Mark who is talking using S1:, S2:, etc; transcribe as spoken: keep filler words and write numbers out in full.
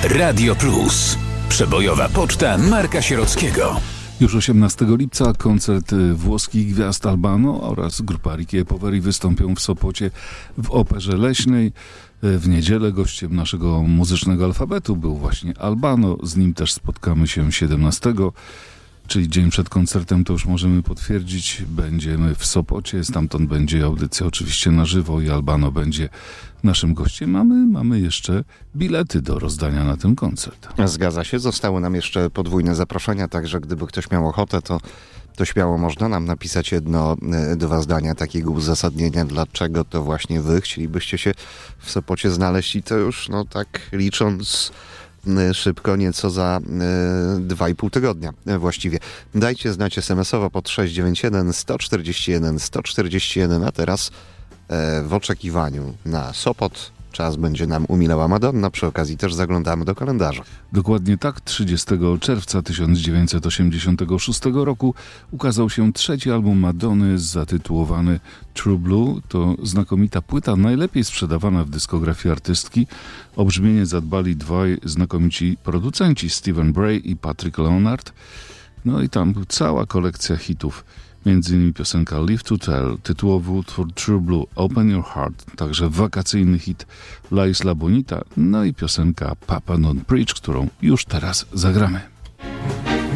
S1: Radio Plus. Przebojowa poczta Marka Sierockiego.
S2: Już osiemnastego lipca koncert włoskich gwiazd Albano oraz grupa Ricky Poveri wystąpią w Sopocie w Operze Leśnej. W niedzielę gościem naszego muzycznego alfabetu był właśnie Albano. Z nim też spotkamy się siedemnastego, czyli dzień przed koncertem, to już możemy potwierdzić. Będziemy w Sopocie, stamtąd będzie audycja oczywiście na żywo i Albano będzie naszym gościem. Mamy, mamy jeszcze bilety do rozdania na ten koncert.
S3: Zgadza się, zostały nam jeszcze podwójne zaproszenia, także gdyby ktoś miał ochotę, to, to śmiało można nam napisać jedno, dwa zdania takiego uzasadnienia, dlaczego to właśnie wy chcielibyście się w Sopocie znaleźć i to już, no tak licząc szybko, nieco za dwa i pół tygodnia właściwie. Dajcie znać es em esowo pod sześć dziewięć jeden sto czterdzieści jeden sto czterdzieści jeden, a teraz e, w oczekiwaniu na Sopot czas będzie nam umilała Madonna. Przy okazji też zaglądamy do kalendarza.
S2: Dokładnie tak, trzydziestego czerwca tysiąc dziewięćset osiemdziesiątego szóstego roku ukazał się trzeci album Madonny zatytułowany True Blue. To znakomita płyta, najlepiej sprzedawana w dyskografii artystki. O brzmienie zadbali dwaj znakomici producenci, Stephen Bray i Patrick Leonard. No i tam cała kolekcja hitów. Między innymi piosenka Live to Tell, tytułowy utwór True Blue, Open Your Heart, także wakacyjny hit La Isla Bonita, no i piosenka Papa Don't Preach, którą już teraz zagramy.